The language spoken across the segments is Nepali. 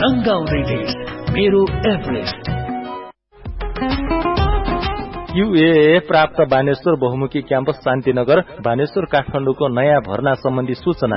रंगाउँदै देश मेरो एभरेस्ट। UAA प्राप्त बानेश्वर बहुमुखी क्याम्पस शान्तिनगर बानेश्वर काठमाडौँको नयाँ भर्ना सम्बन्धी सूचना।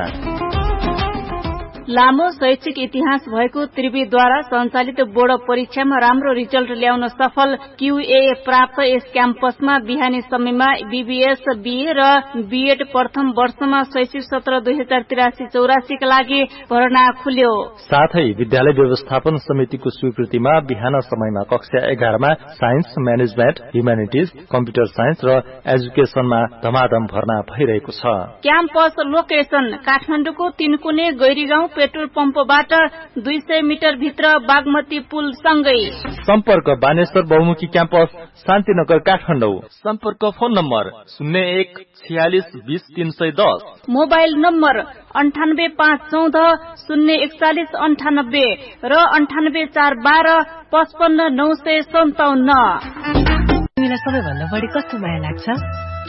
लामो शैक्षिक इतिहास भएको त्रिवीद्वारा सञ्चालित बोर्ड परीक्षामा राम्रो रिजल्ट ल्याउन सफल QAA प्राप्त यस क्याम्पसमा बिहानी समयमा BBS BA र BEd प्रथम वर्षमा शैक्षिक सत्र 2083-84 का लागि भर्ना खुल्यो। साथै विद्यालय व्यवस्थापन समितिको स्वीकृतिमा बिहान समयमा कक्षा 11 मा science, management, humanities, computer science र एजुकेसनमा धमाधम भर्ना भइरहेको छ। क्याम्पस लोकेसन काठमाडौँको तीनकुने गैरीगाउँ पेट्रोल पम्पबाट 200 मिटर भित्र बागमती पुल सँगै। सम्पर्क बानेश्वर बहुमुखी क्याम्पस शान्तिनगर काठमाडौँ। सम्पर्क फोन नम्बर 01 46 20 310, मोबाइल नम्बर 98514 041 98 र 98412 55 957। तिमीलाई सबैभन्दा बढी कस्तो माया लाग्छ?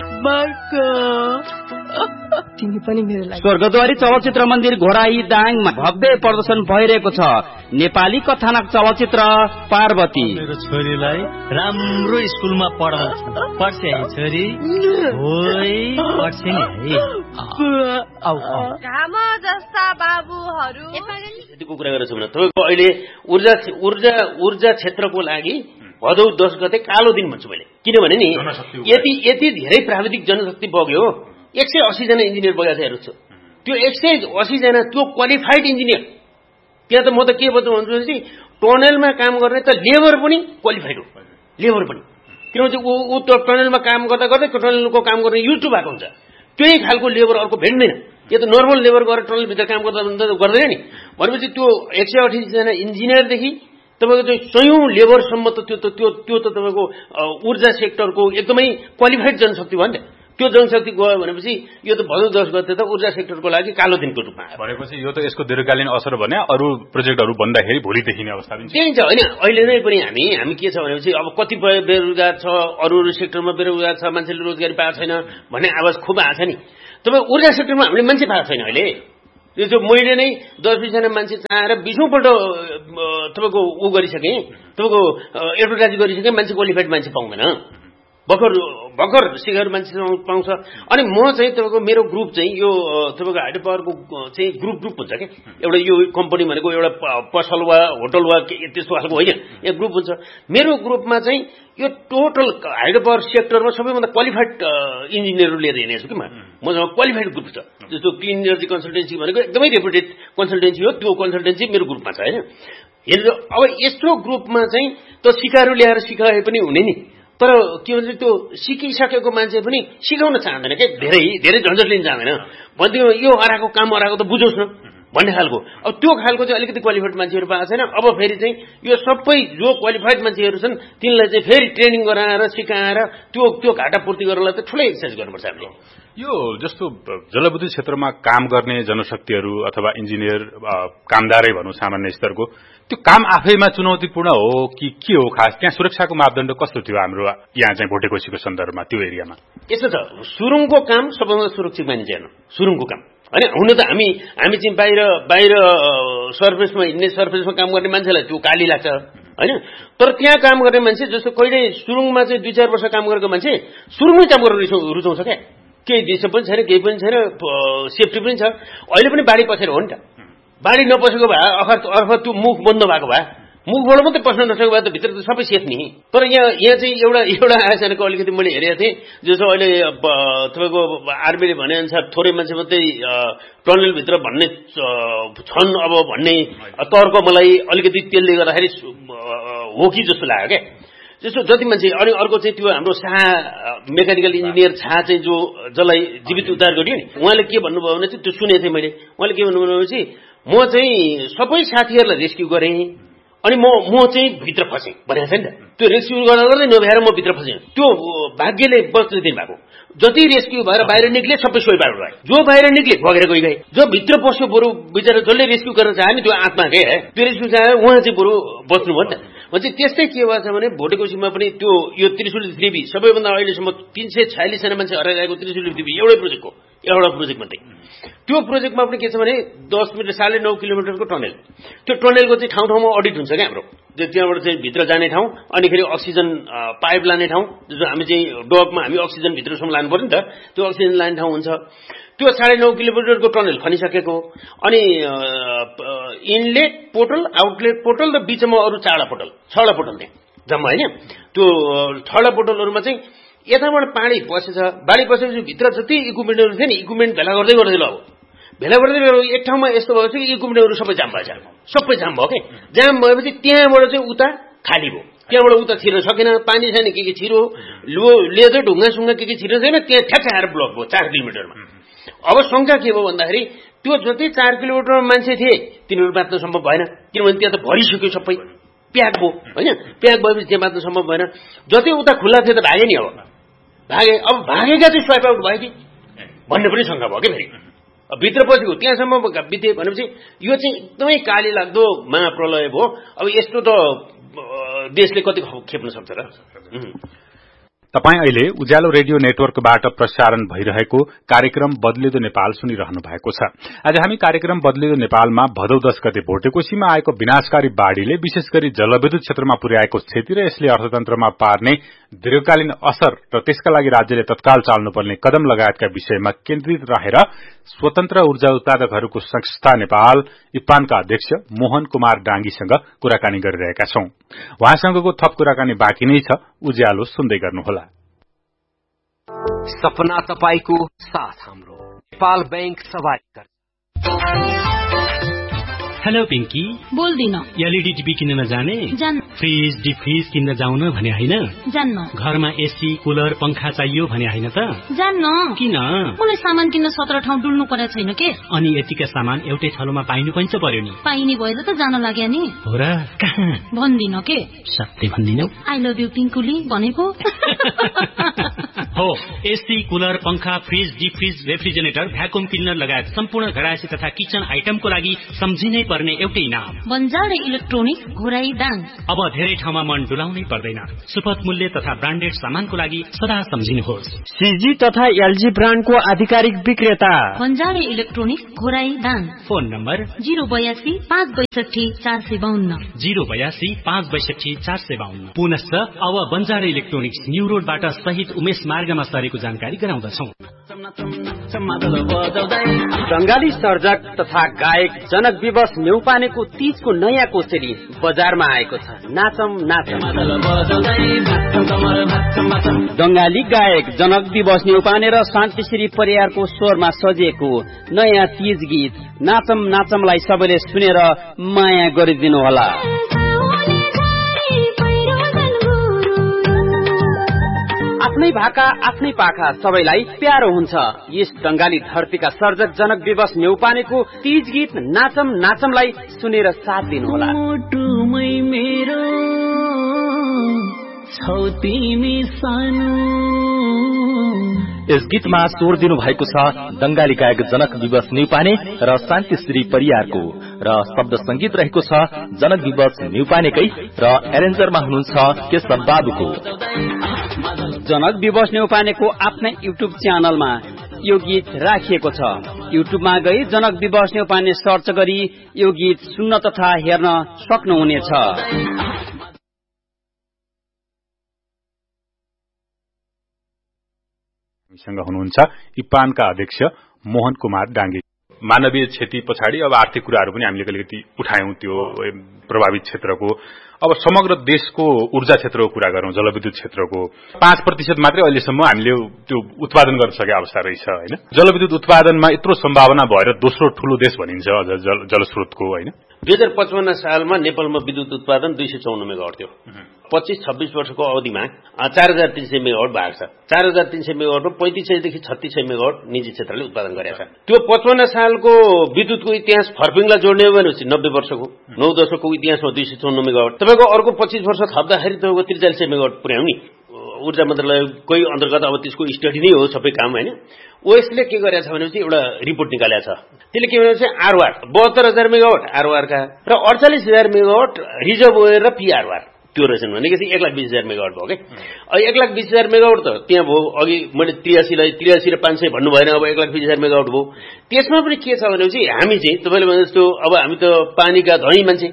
तिमी पनि मेरो लागि। स्वर्गद्वारी चलचित्र मन्दिर घोराई दाङमा भव्य प्रदर्शन भइरहेको छ। नेपाली कथानक चलचित्र पार्वती। मेरो छोरीलाई राम्रो स्कुलमा पढ्छ है छोरी। ओइ पढ्छ नि है। घाम जस्ता बाबुहरू। यतिको कुरा गरेर छौँ न तपाईको अहिले ऊर्जा क्षेत्रको लागि भदौ 10 गते कालो दिन भन्छु मैले। किनभने नि यति धेरै प्राविधिक जनशक्ति बग्यो। 180 जना इन्जिनियर बगेको हेर्छु। त्यो 180 जना त्यो क्वालिफाइड इन्जिनियर। त्यहाँ त म त के भन्छु भने टनलमा काम गर्ने त लेबर पनि क्वालिफाइड हो। लेबर पनि किनभने ऊ त टनलमा काम गर्दा गर्दै टनलको काम गर्ने युज टु भएको हुन्छ। त्यही खालको लेबर अर्को भेट्दैन। यो त नर्मल लेबर गरेर टनलभित्र काम गर्दैन नि। भनेपछि त्यो 180 जना इन्जिनियरदेखि तपाईको चाहिँ सयौं लेबरसम्म त त्यो त तपाईको ऊर्जा सेक्टरको एकदमै क्वालिफाइड जनशक्ति भयो नि। त्यो जनशक्ति गयो भनेपछि यो त भदौ 10 गते त ऊर्जा सेक्टरको लागि कालो दिनको रूपमा आयो। भनेपछि यो त यसको दीर्घकालीन असर भने अरू प्रोजेक्टहरू भन्दाखेरि भोलि देखिने अवस्था पनि त्यही छ हैन। अहिले नै पनि हामी के छ भनेपछि अब कतिपय बेरोजगार छ, अरू सेक्टरमा बेरोजगार छ, मान्छेले रोजगारी पाएको छैन भन्ने आवाज खुब आछ नि। तपाईँ ऊर्जा सेक्टरमा हामीले मान्छे पाएको छैन अहिले। यो जो मैले नै 10-20 जना मान्छे चाहेर 20औं पल्ट तपाईको उ गरिसके, तपाईको एडभर्टाइज गरिसके, मान्छे क्वालिफाइड मान्छे पाउँदैन। भर्खर सिगर मान्छे पाउँछ। अनि म चाहिँ तपाईको मेरो ग्रुप चाहिँ यो तपाईको हाइड्रो पावरको चाहिँ ग्रुप हुन्छ के। एउटा यो कम्पनी भनेको एउटा पसल वा होटल वा त्यस्तो खालको होइन, यो ग्रुप हुन्छ। मेरो ग्रुपमा चाहिँ यो टोटल हाइड्रो पावर सेक्टरमा सबैभन्दा क्वालिफाइड इन्जिनियरहरू लिएर हिँडेको छु कि मसँग क्वालिफाइड ग्रुप छ। जस्तो क्लिन इनर्जी कन्सल्टेन्सी भनेको एकदमै रेपुटेड कन्सल्टेन्सी हो। त्यो कन्सल्टेन्सी मेरो ग्रुपमा छ हैन। हेर्नु अब यस्तो ग्रुपमा चाहिँ त सिकाएर ल्याएर सिकाए पनि हुने नि। तर के भन्छ त्यो सिकिसकेको मान्छे पनि सिकाउन चाहँदैन के। धेरै झन्झट लिन चाहँदैन। भन्थ्यो यो अराको काम अराको त बुझोस् न भन्ने खालको। अब त्यो खालको चाहिँ अलिकति क्वालिफाइड मान्छेहरू पाएको छैन। अब फेरि चाहिँ यो सबै जो क्वालिफाइड मान्छेहरू छन् तिनलाई चाहिँ फेरि ट्रेनिङ गराएर सिकाएर त्यो घाटा पूर्ति गर्नलाई त ठुलै एक्सर्साइज गर्नुपर्छ हामीले। यो जस्तो जलविद्युत क्षेत्रमा काम गर्ने जनशक्तिहरू अथवा इन्जिनियर कामदारै भनौँ सामान्य स्तरको, त्यो काम आफैमा चुनौतीपूर्ण हो कि के हो? खास त्यहाँ सुरक्षाको मापदण्ड कस्तो थियो हाम्रो यहाँ चाहिँ भोटेकोसीको सन्दर्भमा त्यो एरियामा? यस्तो छ, सुरुङको काम सबैभन्दा सुरक्षित मानिन्छ हेर्नु। सुरुङको काम हैन, हुन त हामी चाहिँ बाहिर सर्फेसमा हिँड्ने, सर्फेसमा काम गर्ने मान्छेलाई त्यो काली लाग्छ हैन। तर त्यहाँ काम गर्ने मान्छे जस्तो कहिले सुरुङमा चाहिँ 2-4 वर्ष काम गरेको मान्छे सुरुङमै काम गर्न रुचाउँछ क्या। केही डिस्टर्ब पनि छैन, केही पनि छैन, सेफ्टी पनि छ। अहिले पनि बाढी पसेर हो नि त। बाढी नपसेको भए अर्थात् त्यो मुख बन्द भएको भए, मुखबाट मात्रै पस्न नसकेको भए त भित्र त सबै सेफ नि। तर यहाँ चाहिँ एउटा आयोजनाको अलिकति मैले हेरेको थिएँ। जस्तो अहिले तपाईँको आर्मीले भने अनुसार थोरै मान्छे मात्रै टनलभित्र भन्ने छन् अब भन्ने तर्क मलाई अलिकति त्यसले गर्दाखेरि हो कि जस्तो लाग्यो क्या। जस्तो जति मान्छे अनि अर्को चाहिँ त्यो हाम्रो शाह मेकानिकल इन्जिनियर शाह चाहिँ जसलाई जीवित उद्धार गरियो नि, उहाँले के भन्नुभयो भने चाहिँ त्यो सुनेको थिएँ मैले। उहाँले के भन्नुभयो भनेपछि म चाहिँ सबै साथीहरूलाई रेस्क्यु गरेँ अनि म चाहिँ भित्र फसेँ भनेको छ नि त। त्यो रेस्क्यु गर्दा गर्दै नभएर म भित्र फसेँ। त्यो भाग्यले बच्न दिनु भएको। जति रेस्क्यु भएर बाहिर निक्ले सबै सोही बाहिर गए। जो बाहिर निक्ले भगेर गए। जो भित्र पस्यो बरु बिचरा जसले रेस्क्यु गर्न चाहे नि त्यो आत्मा के त्यो रेस्क्यु चाहे उहाँ चाहिँ बरु बच्नु भयो नि त। भनेपछि त्यस्तै के भएको छ भने भोटेकोसीमा पनि त्यो यो त्रिशुली 3B सबैभन्दा अहिलेसम्म 346 जना मान्छे हराइरहेको त्रिशुली 3B एउटै प्रोजेक्टको एउटा प्रोजेक्ट मात्रै। त्यो प्रोजेक्टमा पनि के छ भने 10 मिटर 9.5 किलोमिटरको टनेल, त्यो टनेलको चाहिँ ठाउँ ठाउँमा अडिट हुन्छ क्या हाम्रो, त्यहाँबाट चाहिँ भित्र जाने ठाउँ, अनि फेरि अक्सिजन पाइप लाने ठाउँ, हामी चाहिँ डगमा हामी अक्सिजन भित्रसम्म लानु पर्यो नि त, त्यो अक्सिजन लाने ठाउँ हुन्छ। त्यो 9.5 किलोमिटरको टनेल खनिसकेको, अनि इनलेट पोर्टल, आउटलेट पोर्टल र बिचमा अरू 6वटा पोर्टल त्यहाँ जम्मा होइन। त्यो 6वटा पोर्टलहरूमा चाहिँ यताबाट पानी पसेछ, बाढी पसेपछि भित्र जति इक्विपमेन्टहरू थियो नि, इक्विपमेन्ट भेला गर्दै ल अब भेला गर्दै एक ठाउँमा यस्तो भएको छ कि इक्विपमेन्टहरू सबै जाम भएछ, सबै जाम भयो के। जाम भएपछि त्यहाँबाट चाहिँ उता खाली भयो, त्यहाँबाट उता छिर्न सकेन, पानी छैन, के छिरो लेदो ढुङ्गा सुङ्गा के छिर्न छैन, त्यहाँ ठ्याक्क आएर ब्लक भयो 4 किलोमिटरमा। अब शङ्का के भयो भन्दाखेरि त्यो जति 4 किलोमिटरमा मान्छे थिए तिनीहरू बाँच्न सम्भव भएन, किनभने त्यहाँ त भरिसक्यो, सबै प्याक भयो होइन। प्याक भएपछि त्यहाँ बाँच्न सम्भव भएन। जति उता खुल्ला थियो त भागे नि, अब भागेका चाहिँ स्वाइप आउट भयो कि भन्ने पनि शङ्का भयो कि फेरि। भित्र पसेको त्यहाँसम्म बिते भनेपछि यो चाहिँ एकदमै काली लाग्दो महाप्रलय भयो। अब यस्तो त देशले कति खेप्न सक्छ र। तपाईं अहिले उज्यालो रेडियो नेटवर्कबाट प्रसारण भइरहेको कार्यक्रम बदलिदो नेपाल सुनिरहनु भएको छ। आज हामी कार्यक्रम बदलिदो नेपालमा भदौ 10 गते भोटेकोशीमा आएको विनाशकारी बाढ़ीले विशेष गरी जलविद्युत क्षेत्रमा पुर्याएको क्षति र यसले अर्थतन्त्रमा पार्ने दीर्घकालीन असर र त्यसका लागि राज्यले तत्काल चाल्नुपर्ने कदम लगायतका विषयमा केन्द्रित रहेर स्वतन्त्र ऊर्जा उत्पादकहरूको संस्था नेपाल इप्पानका अध्यक्ष मोहन कुमार डाङ्गीसँग कुराकानी गरिरहेका छौं। उहाँसँगको थप कुराकानी बाँकी नै छ, उज्यालो सुन्दै गर्नुहोला। सपना तपाईको साथ हाम्रो नेपाल बैंक सवारी। हेलो पिंकी, बोल्दिन। एलईडी टिभी किन्न जाने? जान्न। फ्रिज डिफ्रिज किन्न जाउन भने हैन? जान्न। घरमा एसी कुलर पंखा चाहियो भने हैन त? जान्न। किन? मलाई सामान किन्न 17 ठाउँ डुल्नु पर्या छैन के। अनि यतिका सामान एउटै थलोमा पाइनु पनि पर्यो नि। पाइने भएर त जान लाग्या नि। हो र? कहाँ? भन्दिन के। सत्य भन्दिनौ? आई लभ यु पिंकुली भनेको। हो, एसी कुलर पंखा फ्रिज डिफ्रिज रेफ्रिजरेटर भ्याकुम क्लिनर लगायत सम्पूर्ण घरायसी तथा किचन आइटमको लागि सम्झिनै पर्ने एउटै नाम बन्जारे इलेक्ट्रोनिक्स घोराई दाङ। अब धेरै ठाउँमा मन डुलाउनै पर्दैन। सुपथ मूल्य तथा ब्रान्डेड सामानको लागि सदा सम्झिनुहोस्। सीजी तथा एलजी ब्रान्डको आधिकारिक विक्रेता बन्जारे electronics Ghorahi Dang. Phone number 082 562 452 082 562 452। पुनश्च अब बन्जारे इलेक्ट्रोनिक्स न्यू रोडबाट सहित उमेश मार्गमा सरेको जानकारी गराउँदछौं। बंगाली सर्जक तथा गायक जनक विवश न्यौपानेको 30 को नयाँ कोसेली बजारमा आएको छ। नाचम नाचम। बंगाली गायक जनक विवश न्यौपाने र शान्तिश्री परियारको स्वरमा सजिएको नयाँ तीज गीत नाचम नाचमलाई सबैले सुनेर माया गरिदिनु होला। आफ्नै भाका आफ्नै पाखा सबैलाई प्यारो हुन्छ। यस बंगाली धरतीका सर्जक जनक विवश न्यौपानेको तीज गीत नाचम नाचमलाई सुनेर साथ दिनुहोला। यस गीतमा स्वर दिनु भएको छ बंगाली गायक जनक विवश न्यौपाने र शान्तिश्री परियारको र शब्द संगीत रहेको छ जनक विवश न्यौपानेकै र एरेन्जरमा हुनुहुन्छ केशव बाबुको। जनक विवश न्यौपानेको आफ्नै युट्युब च्यानलमा यो गीत राखिएको छ। युट्युबमा गई जनक विवश न्यौपाने सर्च गरी यो गीत सुन्न तथा हेर्न सक्नुहुनेछ। सँग हुनुहुन्छ इप्पानका अध्यक्ष मोहन कुमार डाङ्गे। मानवीय क्षति पछाडि अब आर्थिक कुराहरू पनि हामीले अलिकति उठायौं। त्यो प्रभावित क्षेत्रको अब समग्र देशको ऊर्जा क्षेत्रको कुरा गरौं। जलविद्युत क्षेत्रको 5% मात्रै अहिलेसम्म हामीले त्यो उत्पादन गर्न सके अवस्था रहेछ हैन। जलविद्युत उत्पादनमा यत्रो सम्भावना भएर दोस्रो ठूलो देश भनिन्छ जलस्रोतको हैन। 2055 सालमा नेपालमा विद्युत उत्पादन 254 मेगावाट थियो। 25-26 वर्षको अवधिमा 4300 मेगावाट भएको छ। 4300 मेगावाटमा 3500 देखि 3600 मेगावाट निजी क्षेत्रले उत्पादन गरेको छ। त्यो 55 सालको विद्युतको इतिहास फर्पिङलाई जोड्ने हो भनेपछि 90 वर्षको 9 दशकको इतिहासमा 254 मेगावाट। तपाईको अर्को 25 वर्ष थप्दाखेरि तपाईको 4300 मेगावाट पुर्याउ नि। ऊर्जा मन्त्रालयकै अन्तर्गत अब त्यसको स्टडी नै हो सबै काम हैन। ओएसले के गरेछ भनेपछि एउटा रिपोर्ट निकालेको छ। त्यसले के भनेपछि आरवार 72000 मेगावाट आरवार का र 48000 मेगावाट रिजर्भोयर र पीआरवार त्यो रहेछन् भनेको चाहिँ 1,20,000 मेगावाट भयो के 1,20,000 मेगावाट त त्यहाँ भयो अघि मैले 83 र 500 भन्नु भएन अब 1,20,000 मेगावाट भयो त्यसमा पनि के छ भनेपछि हामी चाहिँ तपाईले भने जस्तो अब हामी त पानीका धनी मान्छे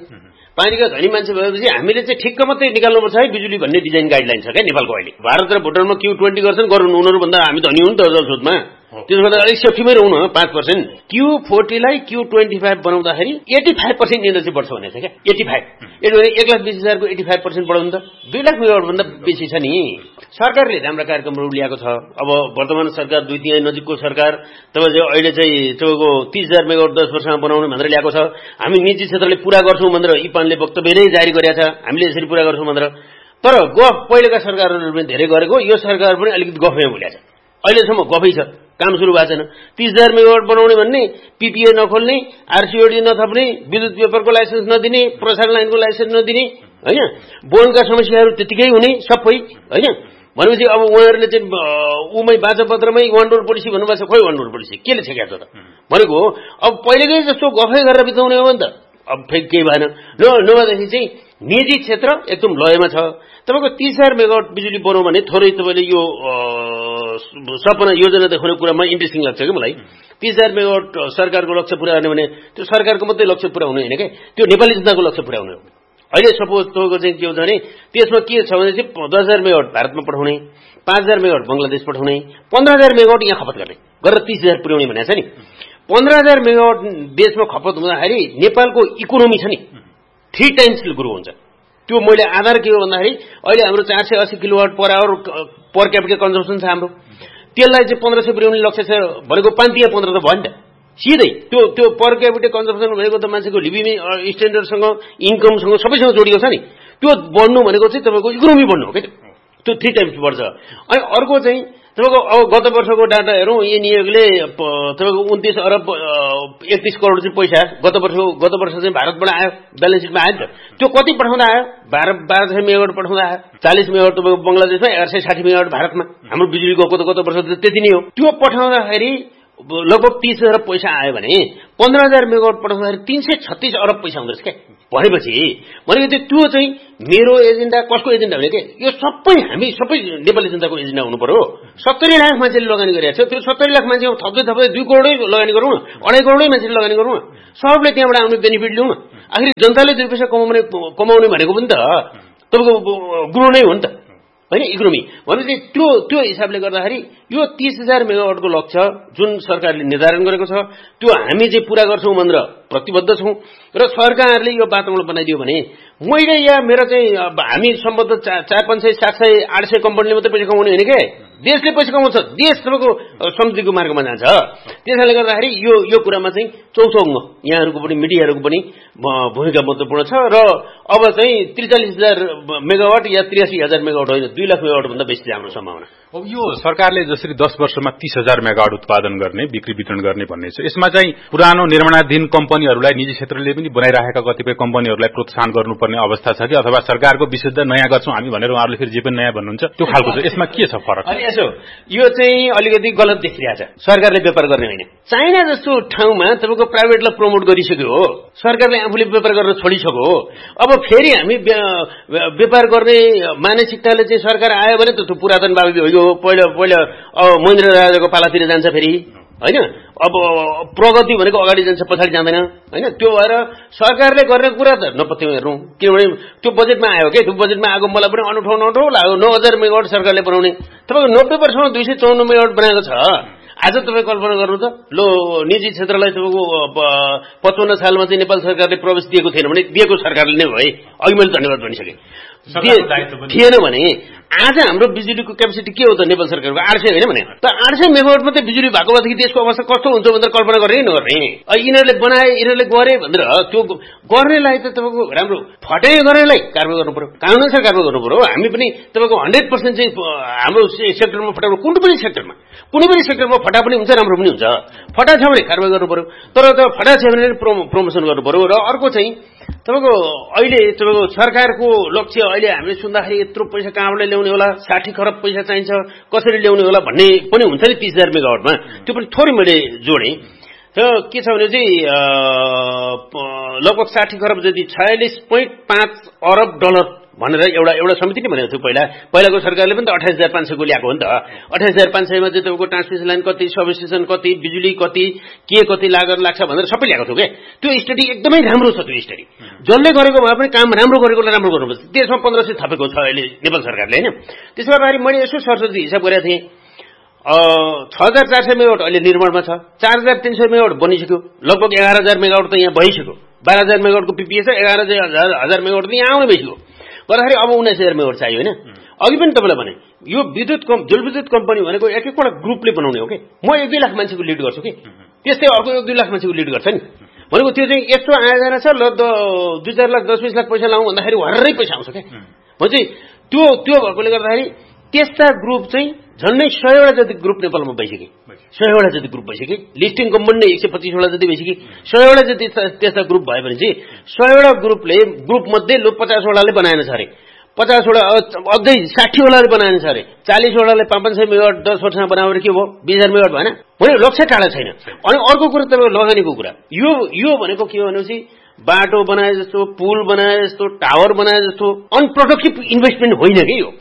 भएपछि हामीले चाहिँ ठिक्क मात्रै निकाल्नुपर्छ है बिजुली भन्ने डिजाइन गाइडलाइन छ क्या नेपालको अहिले भारत र भुटानमा Q20 गर्छन् गरून् उनीहरू भन्दा हामी धनी हुन् त जलस्रोतमा त्यसो गर्दा अलिक सेफ्टीमै रहनु न 5% Q40 लाई Q25 बनाउँदाखेरि 85% एनर्जी बढ्छ भनेको छ क्या 85 1,20,000 को 85% बढाउनु त 2 लाख मेगावाट भन्दा बेसी छ नि सरकारले राम्रा कार्यक्रमहरू ल्याएको छ अब वर्तमान सरकार 2-3 नजिकको सरकार तपाईले अहिले चाहिँ तपाईँको 30,000 मेगावाट 10 वर्षमा बनाउने भनेर ल्याएको छ हामी निजी क्षेत्रले पूरा गर्छौं भनेर इपानले वक्तव्य नै जारी गरेको छ हामीले यसरी पूरा गर्छौं भनेर तर गफ पहिलेका सरकारहरूले पनि धेरै गरेको यो सरकार पनि अलिकति गफमै बोलेको छ अहिलेसम्म गफै छ काम सुरु भएको छैन 30,000 मेगावाट बनाउने भन्ने पीपीए नखोल्ने आरसीओडी नथप्ने विद्युत पेपरको लाइसेन्स नदिने प्रसारण लाइनको लाइसेन्स नदिने हैन बोनका समस्याहरू त्यतिकै हुने सबै हैन भनेपछि अब उहाँहरूले चाहिँ उमै बाचापत्रमै वन डोर पोलिसी भन्नुभएको छ खोइ वन डोर पोलिसी केले छेक्या छ त भनेको अब पहिलेकै जस्तो गफै गरेर बिताउने हो नि त अब फेक केही भएन नभएदेखि चाहिँ निजी क्षेत्र एकदम लयमा छ तपाईको 30,000 मेगावाट बिजुली बनाउँ भने थोरै तपाईले यो सपना योजना देखाउने कुरामा इन्ट्रेस्टिङ लाग्छ के मलाई 30,000 मेगावाट सरकारको लक्ष्य पूरा गर्ने भने त्यो सरकारको मात्रै लक्ष्य पूरा हुने हैन के त्यो नेपाली जनताको लक्ष्य पूरा हुने हो अहिले सपोज तपाईको चाहिँ के हुन्छ भने त्यसमा के छ भने चाहिँ 10,000 मेगावाट भारतमा पठाउने 5,000 मेगावाट बंगलादेश पठाउने 15,000 मेगावाट यहाँ खपत गर्ने गरेर 30,000 पुर्याउने भनेको छ नि 15,000 मेगावाट देशमा खपत हुँदाखेरि नेपालको इकोनोमी छ नि 3 टाइम्स ग्रो हुन्छ त्यो मैले आधार के हो भन्दाखेरि अहिले हाम्रो 480 किलोवाट पर आवर पर क्यापिटल कन्जम्पसन छ हाम्रो त्यसलाई चाहिँ 1500 पुर्याउने लक्ष्य छ भनेको 5 15 त भयो नि त सिधै त्यो पर क्यापिटल कन्जम्पसन भनेको त मान्छेको लिभिङ स्ट्यान्डर्डसँग इन्कमसँग सबैसँग जोडिएको छ नि त्यो बढ्नु भनेको चाहिँ तपाईको इकोनोमी बढ्नु हो के त्यो 3 टाइम्स बढ्छ अनि अर्को चाहिँ तपाईको अब गत वर्षको डाटा हेरौँ यो नियोगले तपाईको 29 अरब 31 करोड चाहिँ पैसा गत वर्ष चाहिँ भारतबाट आयो ब्यालेन्स सिटमा आयो नि त त्यो कति पठाउँदा आयो 1200 मेगावाट पठाउँदा आयो 40 मेगावाट तपाईको बंगलादेशमा 160 मेगावाट भारतमा हाम्रो बिजुली गएको त गत वर्ष त्यति नै हो त्यो पठाउँदाखेरि लगभग 30 अरब पैसा आयो भने 15,000 मेगावाट पठाउँदाखेरि 336 अरब पैसा हुँदैछ के भनेपछि त्यो चाहिँ मेरो एजेन्डा कसको एजेन्डा भने के यो सबै हामी सबै नेपाली जनताको एजेन्डा हुनु पर्यो 70 लाख मान्छेले लगानी गरिरहेको छ त्यो 70 लाख मान्छे थप्दै 2 करोडै लगानी गरौँ न 2.5 करोडै मान्छेले लगानी गरौँ न सबले त्यहाँबाट आउने बेनिफिट लिउँ न आखिर जनताले 2 पैसा कमाउने भनेको पनि त तपाईको गुरु नै हो नि त हैन इकोनोमी भनेपछि त्यो हिसाबले गर्दाखेरि यो 30,000 मेगावाटको लक्ष्य जुन सरकारले निर्धारण गरेको छ त्यो हामी चाहिँ पूरा गर्छौं भनेर प्रतिबद्ध छौं र सरकारले यो वातावरण बनाइदियो भने मैले या मेरो चाहिँ हामी सम्बद्ध 400 500 700 800 कम्पनीले मात्रै पैसा कमाउने हैन के देशले पैसा कमाउँछ देश सबैको समृद्धिको मार्गमा जान्छ त्यसैले गर्दाखेरि यो कुरामा चाहिँ चौथो यहाँहरुको पनि मिडियाहरुको पनि भूमिका महत्त्वपूर्ण छ र अब चाहिँ 43,000 मेगावाट या 83,000 मेगावाट होइन 2 लाख मेगावाट भन्दा बेसी हाम्रो सम्भावना अब यो सरकारले जसरी 10 वर्षमा 30,000 मेगावाट उत्पादन गर्ने बिक्री वितरण गर्ने भन्ने छ यसमा चाहिँ पुरानो निर्माणाधीन कम्पनीहरुलाई निजी क्षेत्रले पनि बनाइराखेका कतिपय कम्पनीहरुलाई प्रोत्साहन गर्नुपर्ने अवस्था छ कि अथवा सरकारको विशुद्ध नयाँ गर्छौं हामी भनेर उहाँहरुले फेरि जे पनि नयाँ भन्नुहुन्छ त्यो खालको छ यसमा के छ फरक अनि यसो यो चाहिँ अलिकति गलत देखिरहेछ सरकारले व्यापार गर्ने होइन चाइना जस्तो ठाउँमा तपाईको प्राइभेटलाई प्रमोट गरिसक्यो हो सरकारले आफूले व्यापार गर्न छोडिसक्यो हो अब फेरि हामी व्यापार गर्ने मानसिकताले चाहिँ सरकार आयो भने त त्यो पुरातनवादी हो पहिला महेन्द्र राजाको पालातिर जान्छ फेरि हैन अब प्रगति भनेको अगाडि जान्छ पछाडि जाँदैन हैन त्यो भएर सरकारले गर्ने कुरा त नपत्याउ हेर्नु किनभने त्यो बजेटमा आयो के त्यो बजेटमा आएको मलाई पनि अनौठो लाग्यो 9,000 मेगावाट सरकारले बनाउने तपाईको 90 वर्षमा 254 मेगावाट बनाएको छ आज तपाई कल्पना गर्नु त लो निजी क्षेत्रलाई तपाईको 55 सालमा चाहिँ नेपाल सरकारले प्रवेश दिएको थिएन भने दिएको सरकारले नै भए अघि मैले धन्यवाद भनिसके थिएन भने आज हाम्रो बिजुलीको क्यापेसिटी के हो त नेपाल सरकारको 800 हैन भने त 800 मेगावाट मात्रै बिजुली भएको भएदेखि देशको अवस्था कस्तो हुन्छ भनेर कल्पना गर्ने नगर्ने यिनीहरुले बनाए यिनीहरुले गरे भनेर त्यो गर्नेलाई त तपाईको राम्रो फटे गर्नेलाई कारबाही गर्नु पर्यो कानुन अनुसार कारबाही गर्नु पर्यो हामी पनि तपाईको 100% चाहिँ हाम्रो सेक्टरमा फटाउनु कुनै पनि सेक्टरमा फटा पनि हुन्छ राम्रो पनि हुन्छ फटा छ भने कारबाही गर्नु पर्यो तर त्यो फटा छ भने प्रमोसन गर्नु पर्यो र अर्को चाहिँ तपाईको अहिले तपाईको सरकारको लक्ष्य अहिले हामीले सुन्दाखेरि यत्रो पैसा कहाँबाट ल्याउने होला 60 खरब पैसा चाहिन्छ कसरी ल्याउने होला भन्ने पनि हुन्छ नि 30,000 मेगावाटमा त्यो पनि थोरै मैले जोडे र के छ भने चाहिँ लगभग 60 खरब जति 46.5 अरब डलर भनेर एउटा समिति नै भनेको थियो पहिलाको सरकारले पनि त 28,500 को ल्याएको हो नि त 28,500 मा चाहिँ तपाईँको ट्रान्समिसन लाइन कति सब स्टेसन कति बिजुली कति कति लागत लाग्छ भनेर सबै ल्याएको थियो के त्यो स्टडी एकदमै राम्रो छ त्यो स्टडी जसले गरेको भए पनि काम राम्रो गरेकोलाई राम्रो गर्नुपर्छ त्यसमा 1500 थपेको छ अहिले नेपाल सरकारले हैन त्यसो भए मैले यसो सरस्वती हिसाब गरेको थिएँ 6,400 मेगावाट अहिले निर्माणमा छ 4,300 मेगावाट बनिसक्यो लगभग 11,000 मेगावाट त यहाँ भइसक्यो 12,000 मेगावाटको पिपिए छ 11,000 मेगावाट त यहाँ आउनु भइसक्यो गर्दाखेरि अब 19,000 मेगावाट चाहियो हैन अघि पनि तपाईलाई भने यो जलविद्युत कम्पनी भनेको एक एकवटा ग्रुपले बनाउने हो के म 1-2 लाख मान्छेको लिड गर्छु के त्यस्तै अर्को 1-2 लाख मान्छेको लिड गर्छ नि भनेको त्यो चाहिँ यस्तो आयोजना छ ल 2-4 लाख 10-20 लाख पैसा लाउँ भन्दाखेरि हर्रै पैसा आउँछ के भनेपछि त्यो भएकोले गर्दाखेरि त्यस्ता ग्रुप चाहिँ झन्डै 100 वटा जति ग्रुप नेपालमा भइसके 100 वटा जति ग्रुप भइसके लिस्टिङ कम्पनी नै 125 वटा जति भइसके 100 वटा जति त्यस्ता ग्रुप भयो भने चाहिँ 100 वटा ग्रुप मध्ये 50 वटाले बनाएन छ अरे 50 वटा अझै 60 वटाले बनाएन छ अरे 40 वटाले 500 मेगावाट 10 वर्षमा बनाएर के भयो 20,000 मेगावाट भएन भने लक्ष्य टाढा छैन अनि अर्को कुरा तपाईको लगानीको कुरा यो भनेको के हो भनेपछि बाटो बनाए जस्तो पुल बनाए जस्तो टावर बनाए जस्तो अनप्रोडक्टिभ इन्भेस्टमेन्ट होइन के यो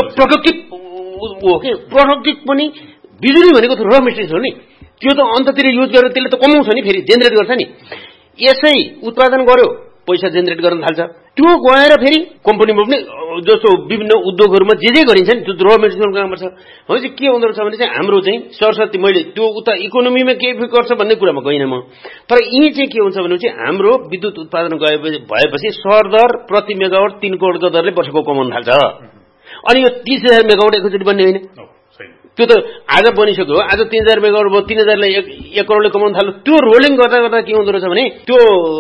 प्रोडक्टिभ पनि बिजुली भनेको त र मेटेरियल हो नि त्यो त अन्ततिर युज गरेर त्यसले त कमाउँछ नि फेरि जेनेरेट गर्छ नि यसै उत्पादन गर्यो पैसा जेनेरेट गर्न थाल्छ त्यो गएर फेरि कम्पनीमा पनि जस्तो विभिन्न उद्योगहरुमा जे गरिन्छ नि त्यो र मेटेरियल काम गर्छ भनेपछि के हुँदो रहेछ भने चाहिँ हाम्रो चाहिँ सरस्वती मैले त्यो उता इकोनोमीमा के इफेक्ट गर्छ भन्ने कुरामा गइन म तर यही चाहिँ के हुन्छ भने चाहिँ हाम्रो विद्युत उत्पादन भएपछि सरदर प्रति मेगावाट 3 करोडको दरले वर्षको कमाउन थाल्छ अनि यो 30,000 मेगावाट एकैचोटि बन्ने होइन त्यो त आज बनिसक्यो आज 3,000 मेगावाट भयो 3,000 लाई 1 करोडले कमाउन थाल्यो त्यो रोलिङ गर्दा के हुँदो रहेछ भने त्यो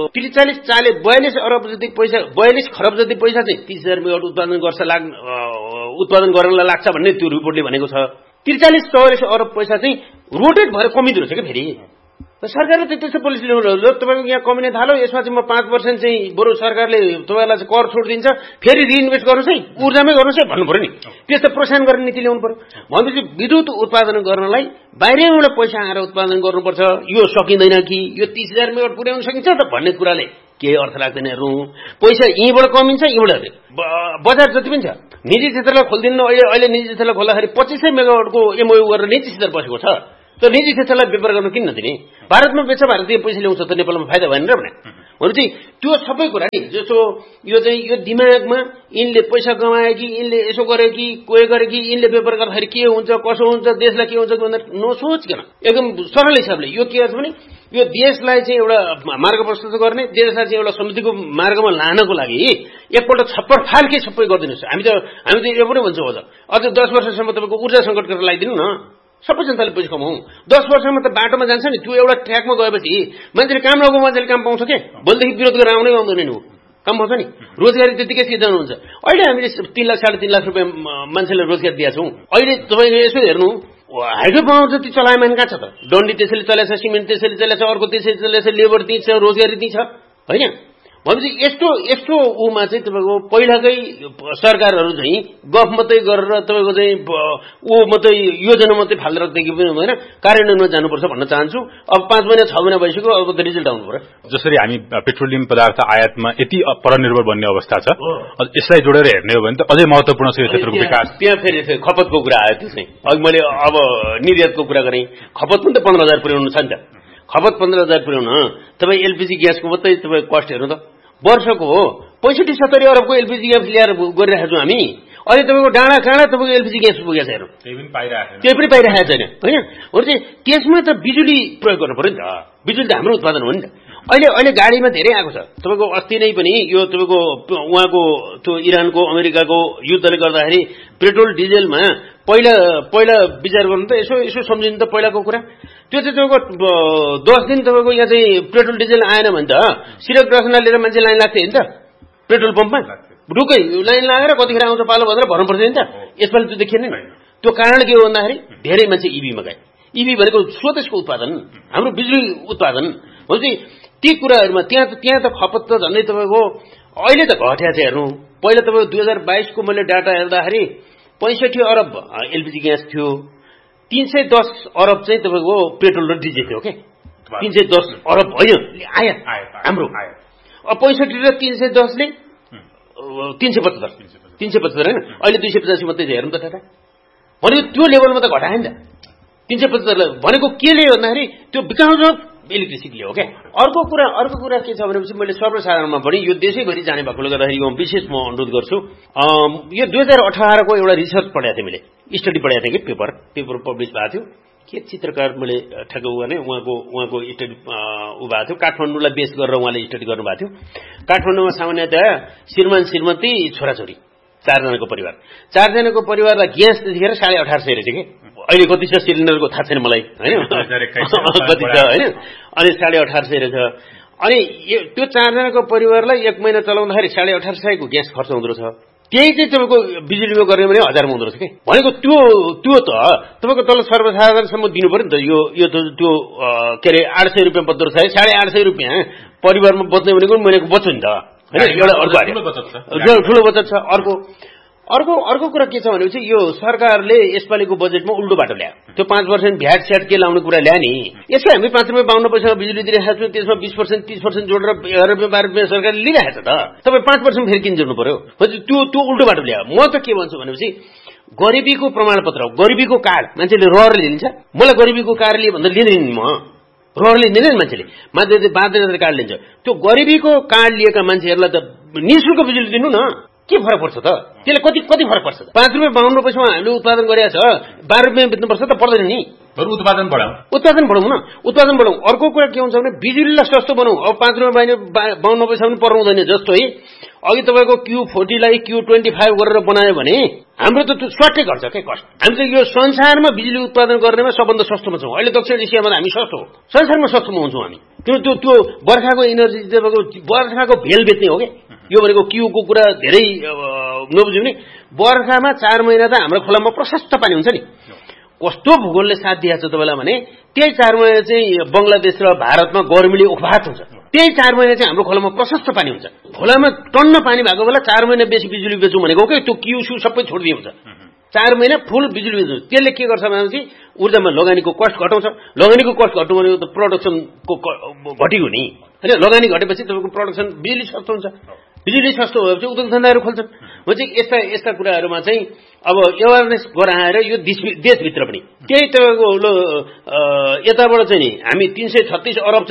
42 अरब जति पैसा 42 खरब जति पैसा चाहिँ 30,000 मेगावाट उत्पादन गर्नलाई लाग्छ भन्ने त्यो रिपोर्टले भनेको छ 43-44 अरब पैसा चाहिँ रोटेट भएर कमिँदो रहेछ के फेरि सरकारले त त्यस्तो पोलिसी ल्याउनु तपाईको यहाँ कमिने थाल्यो यसमा चाहिँ म 5% चाहिँ बरु सरकारले तपाईलाई चाहिँ कर छुट दिन्छ फेरि रिइन्भेस्ट गर्नुस् है ऊर्जामै गर्नुस् है भन्नु पर्यो नि त्यस्तो प्रोत्साहन गर्ने नीति ल्याउनु पर्यो भनेपछि विद्युत उत्पादन गर्नलाई बाहिरबाट पैसा आएर उत्पादन गर्नुपर्छ यो सकिँदैन कि यो 30,000 मेगावाट पुर्याउन सकिन्छ त भन्ने कुराले केही अर्थ लाग्दैन हेर्नु पैसा यहीँबाट कमिन्छ यहीँबाट बजार जति पनि छ निजी क्षेत्रलाई खोल्दिनु अहिले निजी क्षेत्रलाई खोल्दाखेरि 2500 मेगावाटको एमओयू गरेर निजी क्षेत्र बसेको छ त निजी क्षेत्रलाई व्यापार गर्न किन नदिने भारतमा बेच्छ भारतीय पैसा ल्याउँछ त नेपालमा फाइदा भएन र भने भनेपछि त्यो सबै कुरा नि जस्तो यो चाहिँ यो दिमागमा यिनले पैसा कमाए कि यिनले यसो गरे कि कोही गरे कि यिनले व्यापार गर्दाखेरि के हुन्छ कसो हुन्छ देशलाई के हुन्छ भनेर नसोचकन एकदम सरल हिसाबले यो के छ भने यो देशलाई चाहिँ एउटा मार्ग प्रशस्त गर्ने देशलाई चाहिँ एउटा समृद्धिको मार्गमा लानको लागि एकपल्ट छप्पर फाल्के सबै गरिदिनुस् हामी त यो पनि भन्छौँ अझ 10 वर्षसम्म तपाईको ऊर्जा संकट गरेर लगाइदिनु न सबै जनताले पैसा कमाऊ 10 वर्षमा त बाटोमा जान्छ नि त्यो एउटा ट्र्याकमा गएपछि मान्छेले काम लगाऊ मान्छेले काम पाउँछ के भोलिदेखि विरोध गरेर आउनै आउँदैन नि काम पाउँछ नि रोजगारी त्यतिकै सिर्जना हुन्छ अहिले हामीले 3 लाख 3.5 लाख रुपियाँ मान्छेलाई रोजगार दिएका छौँ अहिले तपाईले यसो हेर्नु हाइड्रो पावर जति चलायमान कहाँ छ त डन्डी त्यसैले चलेछ सिमेन्ट त्यसैले चलेछ अर्को त्यसैले चलेछ लेबर त्यही छ रोजगारी त्यही छ होइन भनेपछि यस्तो उमा चाहिँ तपाईको पहिलाकै सरकारहरु चाहिँ गफ मात्रै गरेर तपाईको चाहिँ ऊ मात्रै योजना मात्रै फालेर देखि पनि होइन कार्यान्वयनमा जानुपर्छ भन्न चाहन्छु अब 5 महिना 6 महिना भइसक्यो अब त रिजल्ट आउनु पर्यो जसरी हामी पेट्रोलियम पदार्थ आयातमा यति परनिर्भर बन्ने अवस्था छ यसलाई जोडेर हेर्ने हो भने त अझै महत्त्वपूर्ण छ यो क्षेत्रको विकास त्यहाँ फेरि खपतको कुरा आयो त्यसै अघि मैले अब निर्यातको कुरा गरेँ खपत पनि त 15,000 पुर्याउनु छ नि त खपत 15,000 पुर्याउन तपाई एलपीजी ग्यासको मात्रै तपाई कस्ट हेर्नु त वर्षको हो 65-70 अरबको एलपीजी ग्यास ल्याएर गरिरहेका छौँ हामी अहिले तपाईको डाँडा काँडा तपाईको एलपीजी ग्यास पुगेको छ हेर्नु त्यही पनि पाइरहेको छैन होइन हो चाहिँ त्यसमा त बिजुली प्रयोग गर्नु पर्यो नि त बिजुली त हाम्रो उत्पादन हो नि त अहिले गाडीमा धेरै आएको छ तपाईको अस्ति नै पनि यो तपाईको उहाँको त्यो इरानको अमेरिकाको युद्धले गर्दाखेरि पेट्रोल डिजेलमा पहिला विचार गर्नु त यसो सम्झिनु त पहिलाको कुरा त्यो चाहिँ तपाईको 10 दिन तपाईको यहाँ चाहिँ पेट्रोल डिजेल आएन भने त सिरक रसना लिएर मान्छे लाइन लाग्थ्यो नि त पेट्रोल पम्पमा ढुकै लाइन लागेर कतिखेर आउँछ पालो भनेर भर्नु पर्छ नि त यसपालि त्यो देखिएन नि त्यो कारण के हो भन्दाखेरि धेरै मान्छे इभीमा गए इभी भनेको स्वदेशको उत्पादन हाम्रो बिजुली उत्पादन हो चाहिँ ती कुराहरुमा त्यहाँ त खपत त झन्डै तपाईको अहिले त घट्या छ हेर्नु पहिला तपाईको 2022 को मैले डाटा हेर्दाखेरि 65 अरब एलपीजी ग्यास थियो 310 अरब चाहिँ तपाईको पेट्रोल र डिजेल थियो के 310 अरब होइन आयात हाम्रो अब 65 र 310 ले 375 होइन, अहिले 285 मात्रै छ। हेर्नु त टाटा, भनेको त्यो लेभलमा त घटायो नि त 375 भनेको केले भन्दाखेरि त्यो बिकाउज अफ इलेक्ट्रिसिटीले हो क्या। अर्को कुरा के छ भनेपछि मैले सर्वसाधारणमा पनि यो देशैभरि जाने भएकोले गर्दाखेरि यो विशेष म अनुरोध गर्छु। यो 2018 को एउटा रिसर्च पढाएको थिएँ, मैले स्टडी पढाएको थिएँ कि पेपर पब्लिस भएको थियो। के चित्रकार मैले ठ्याक्कै भने उहाँको स्टडी उ भएको थियो, काठमाडौँलाई बेस गरेर उहाँले स्टडी गर्नुभएको थियो। काठमाडौँमा सामान्यतया श्रीमान श्रीमती छोराछोरी 4 जनाको परिवार, 4 जनाको परिवारलाई ग्यास त्यतिखेर 1850 रहेछ कि अहिले कति छ सिलिन्डरको थाहा छैन मलाई होइन, कति छ होइन, अनि 1850 रहेछ। अनि त्यो 4 जनाको परिवारलाई 1 महिना चलाउँदाखेरि 1850 को ग्यास खर्च हुँदो रहेछ। त्यही चाहिँ तपाईँको बिजुलीमा गर्ने भने 1000 मा हुँदो रहेछ कि। भनेको त्यो त तपाईँको तल सर्वसाधारणसम्म दिनु पर्यो नि त। यो त्यो के अरे 800 रुपियाँ बच्दो रहेछ, 850 रुपियाँ परिवारमा बच्ने भनेको महिनाको बच्छ नि त होइन, एउटा अर्को ठुलो बचत छ। अर्को कुरा के छ भनेपछि यो सरकारले यसपालिको बजेटमा उल्टो बाटो ल्यायो। त्यो 5% भ्याट स्याट के लाउने कुरा ल्यायो नि, यसै हामी 5 रुपियाँ 52 पैसा बिजुली दिइरहेको छौँ, त्यसमा 20% 30% जोडेर 11 रुपियाँ 12 रुपियाँ सरकारले लिइरहेको छ त। तपाईँ 5% फेरि किन जोड्नु पर्यो? त्यो उल्टो बाटो ल्यायो। म त के भन्छु भनेपछि गरिबीको प्रमाणपत्र, गरिबीको कार्ड मान्छेले रहरले लिन्छ। मलाई गरिबीको कार्ड लिए भन्दा लिँदैन नि, म रहरले लिँदैन मान्छेले, बाध्यता कार्ड लिन्छ। त्यो गरिबीको कार्ड लिएका मान्छेहरूलाई त निःशुल्क बिजुली दिनु न, के फरक पर्छ त? त्यसले कति फरक पर्छ त? 5 रुपियाँ 52 पैसामा हामीले उत्पादन गरेको छ, 12 रुपियाँ बेच्नुपर्छ त पर्दैन नि। उत्पादन बढाउँ न, उत्पादन बढाउँ। अर्को कुरा के हुन्छ भने बिजुलीलाई सस्तो बनाऊ। अब 5 रुपियाँ 52 पैसा पनि पर्नु हुँदैन। जस्तो है अघि तपाईँको Q40 लाई Q25 गरेर बनायो भने हाम्रो त स्वाटै घट्छ क्या कस्ट। हामी चाहिँ यो संसारमा बिजुली उत्पादन गर्नेमा सबभन्दा सस्तोमा छौँ। अहिले दक्षिण एसियामा हामी सस्तो हो, संसारमा सस्तोमा हुन्छौँ हामी। त्यो बर्खाको एनर्जी तपाईँको बर्खाको भेल बेच्ने हो क्या। यो भनेको क्यूको कुरा धेरै नबुझ्यो भने बर्खामा 4 महिना त हाम्रो खोलामा प्रशस्त पानी हुन्छ नि। कस्तो भूगोलले साथ दिएको छ तपाईँलाई भने त्यही 4 महिना चाहिँ बङ्गलादेश र भारतमा गर्मीले उखबात हुन्छ, त्यही 4 महिना चाहिँ हाम्रो खोलामा प्रशस्त पानी हुन्छ। खोलामा टन्न पानी भएको बेला 4 महिना बेसी बिजुली बेच्नु भनेको के त्यो क्यू सबै छोडिदिए हुन्छ। 4 महिना फुल बिजुली बेच्नु। त्यसले के गर्छ भनेपछि ऊर्जामा लगानीको कस्ट घटाउँछ। लगानीको कस्ट घट्नु भनेको त प्रोडक्सनको घट्यो नि होइन। लगानी घटेपछि तपाईँको प्रोडक्सन बिजुली सस्तो हुन्छ। बिजुली सस्तो भएपछि उद्योग धन्दाहरू खोल्छन्। भनेपछि यस्ता कुराहरूमा चाहिँ अब एवेरनेस गराएर यो देशभित्र पनि त्यही तपाईँको यताबाट चाहिँ नि हामी 336 अरब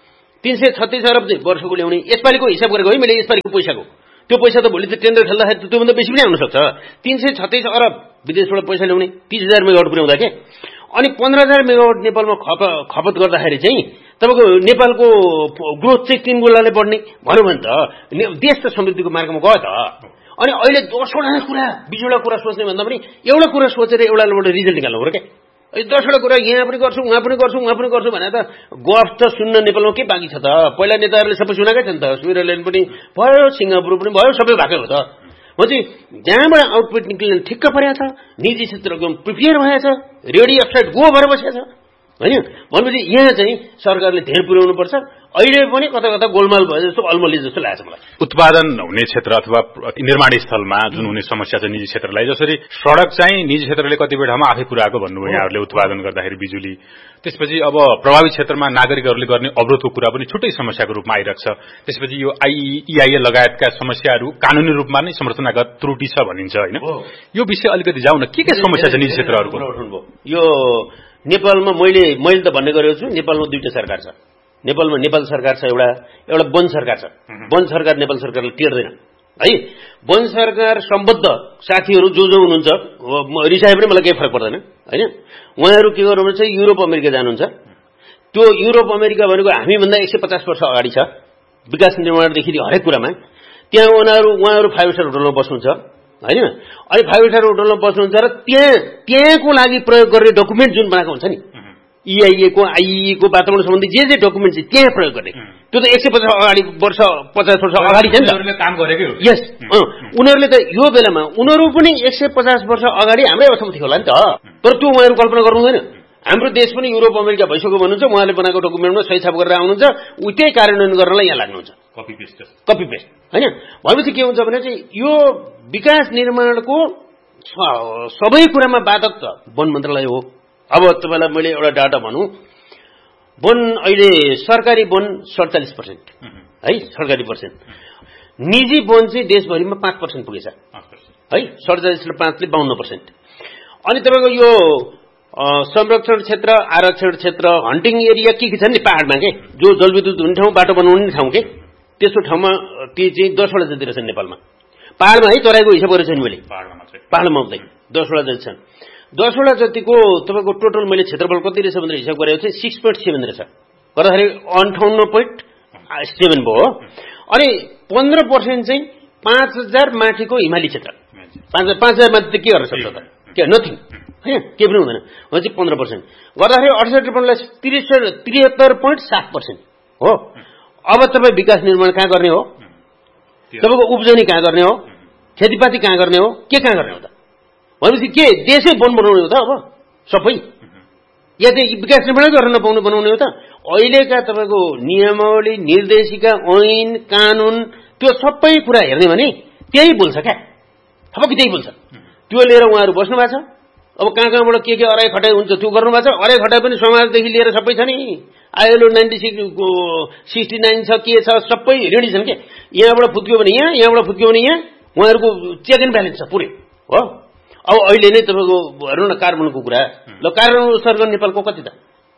चाहिँ वर्षको ल्याउने यसपालिको हिसाब गरेको है मैले। यसपालिको पैसाको त्यो पैसा त भोलि त टेन्डर खेल्दाखेरि त्योभन्दा बेसी पनि आउन सक्छ। 336 अरब विदेशबाट पैसा ल्याउने 30,000 मेगावाट पुर्याउँदा के। अनि 15,000 मेगावाट नेपालमा खपत गर्दाखेरि चाहिँ तपाईँको नेपालको ग्रोथ चाहिँ 3 गुणाले बढ्ने भन्यो भने त देश त समृद्धिको मार्गमा गयो त। अनि अहिले 10वटा कुरा 20वटा कुरा सोच्ने भन्दा पनि एउटा कुरा सोचेर एउटाबाट रिजल्ट निकाल्नु पर्यो क्या। 10वटा कुरा यहाँ पनि गर्छु उहाँ पनि गर्छु भने त गफ त सुन्न नेपालमा के बाँकी छ त? पहिला नेताहरूले सबै सुनाएकै छ नि त। स्विजरल्यान्ड पनि भयो, सिङ्गापुर पनि भयो, सबै भएकै हो त। भनेपछि जहाँबाट आउटपुट निक्लिने ठिक्क परेको छ, निजी क्षेत्रको प्रिपेयर भएको छ, रेडी अफसाइड गो भएर बसेको छ होइन। भनेपछि यहाँ चाहिँ सरकारले धेर पुर्याउनु पर्छ। अहिले पनि कता कता गोलमाल भयो जस्तो अलमली जस्तो लाग्छ मलाई। उत्पादन हुने क्षेत्र अथवा निर्माण स्थलमा जुन हुने समस्या छ निजी क्षेत्रलाई, जसरी सडक चाहिँ निजी क्षेत्रले कतिपय ठाउँमा आफै पुर्याएको भन्नुभयो यहाँहरूले उत्पादन गर्दाखेरि बिजुली। त्यसपछि अब प्रभावित क्षेत्रमा नागरिकहरूले गर्ने अवरोधको कुरा पनि छुट्टै समस्याको रूपमा आइरहेको छ। त्यसपछि यो IEIA लगायतका समस्याहरू कानूनी रूपमा नै संरचनागत त्रुटि छ भनिन्छ होइन। यो विषय अलिकति जाउँ न, के समस्या छ निजी क्षेत्रहरूको? यो नेपालमा मैले त भन्ने गरेको छु, नेपालमा 2टा सरकार छ। नेपालमा नेपाल सरकार छ, एउटा वन सरकार छ। वन सरकार नेपाल सरकारले टेर्दैन है। वन सरकार सम्बद्ध साथीहरू जो हुनुहुन्छ रिसाए पनि मलाई केही फरक पर्दैन होइन। उहाँहरू के गर्नुहुन्छ युरोप अमेरिका जानुहुन्छ। त्यो युरोप अमेरिका भनेको हामीभन्दा 150 वर्ष अगाडि छ विकास निर्माणदेखि हरेक कुरामा। त्यहाँ उहाँहरू 5 स्टार होटलमा बस्नुहुन्छ होइन। अनि 5 स्टार होटलमा बस्नुहुन्छ र त्यहाँको लागि प्रयोग गर्ने डकुमेन्ट जुन बनाएको हुन्छ नि EIA को IEA को वातावरण सम्बन्धी जे डकुमेन्ट चाहिँ त्यहाँ प्रयोग गर्ने, त्यो त 150 वर्ष अगाडि छ नि त काम गरेकै हो। यस उनीहरूले त यो बेलामा उनीहरू पनि 150 वर्ष अगाडि हाम्रै अवस्थामा थियो होला नि त। तर त्यो उहाँहरू कल्पना गर्नु हुँदैन। हाम्रो देश पनि युरोप अमेरिका भइसक्यो भन्नुहुन्छ, उहाँले बनाएको डकुमेन्टमा सही छाप गरेर आउनुहुन्छ, त्यही कार्यान्वयन गर्नलाई यहाँ लाग्नुहुन्छ। कपी पेस्ट होइन। भनेपछि के हुन्छ भने चाहिँ यो विकास निर्माणको सबै कुरामा बाधक त वन मन्त्रालय हो। अब तपाईँलाई मैले एउटा डाटा भनौँ, वन अहिले सरकारी वन 47% है, सरकारी %। निजी वन चाहिँ देशभरिमा 5% पुगेछ है 47.5 ले 52%। अनि तपाईँको यो संरक्षण क्षेत्र, आरक्षण क्षेत्र, हन्टिङ एरिया के छ नि पहाडमा के जो जलविद्युत हुने ठाउँ, बाटो बनाउने ठाउँ के त्यस्तो ठाउँमा ती चाहिँ 10वटा जति रहेछन् नेपालमा। पहाडमा है तराईको हिसाबहरू छैन मैले, पहाडमा मात्रै 10वटा जति छन्। 10वटा जतिको तपाईँको टोटल मैले क्षेत्रफल कति रहेछ भनेर हिसाब गरेको थिएँ 6.7 रहेछ, गर्दाखेरि 58.7 भयो। अनि 15% चाहिँ 5000 माथिको हिमाली क्षेत्र, 5000 माथि त के गर्न सक्छ त, के नथिङ हैन, के पनि हुँदैन, हो चाहिँ 15% गर्दाखेरि 68.73.7% हो। अब तपाईँ विकास निर्माण कहाँ गर्ने हो, तपाईँको उब्जनी कहाँ गर्ने हो, खेतीपाती कहाँ गर्ने हो, के कहाँ गर्ने हो त भनेपछि के देशै वन बनाउने हो त अब सबै, या चाहिँ विकास निर्माण गर्न नपाउने बनाउने हो त। अहिलेका तपाईँको नियमावली, निर्देशिका, ऐन, कानून त्यो सबै कुरा हेर्ने भने त्यही बोल्छ क्या, थपकी त्यही बोल्छ। त्यो लिएर उहाँहरू बस्नु भएको छ। अब कहाँ कहाँबाट के अराई खटाइ हुन्छ त्यो गर्नु भएको छ। अराई खटाइ पनि समाजदेखि लिएर सबै छ नि, आइएलओ 96 छ, के छ सबै रेडी छन् के। यहाँबाट फुत्क्यो भने यहाँ, यहाँबाट फुत्क्यो भने यहाँ, उहाँहरूको चेक एन्ड ब्यालेन्स छ पुरै हो। अब अहिले नै तपाईँको हेर्नु न कार्बनको कुरा, ल कार्बन उत्सर्जन नेपालको कति त